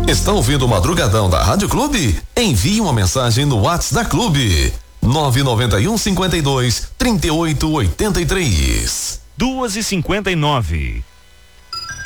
Está ouvindo o Madrugadão da Rádio Clube? Envie uma mensagem no WhatsApp da Clube. 991 52 38 83. 2h59.